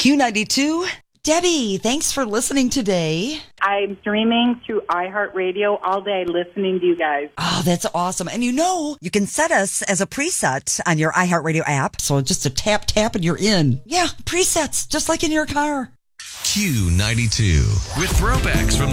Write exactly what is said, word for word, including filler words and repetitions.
Q ninety-two. Debbie, thanks for listening today. I'm streaming through iHeartRadio all day listening to you guys. Oh, that's awesome. And you know, you can set us as a preset on your iHeartRadio app. So just a tap, tap, and you're in. Yeah, presets, just like in your car. Q ninety-two with throwbacks from